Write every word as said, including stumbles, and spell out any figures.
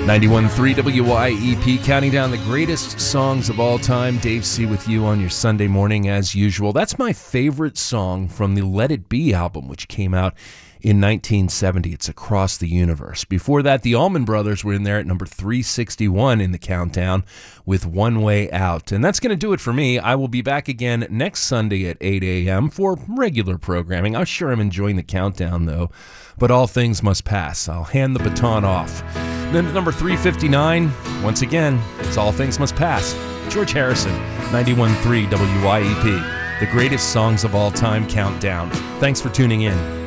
ninety-one point three W Y E P, counting down the greatest songs of all time. Dave C. with you on your Sunday morning as usual. That's my favorite song from the Let It Be album, which came out in nineteen seventy. It's Across the Universe. Before that, the Allman Brothers were in there at number three sixty-one in the countdown with One Way Out. And that's going to do it for me. I will be back again next Sunday at eight a.m. for regular programming. I'm sure I'm enjoying the countdown, though. But all things must pass. I'll hand the baton off. Then at number three fifty-nine, once again, it's All Things Must Pass. George Harrison, ninety-one point three W Y E P. The greatest songs of all time countdown. Thanks for tuning in.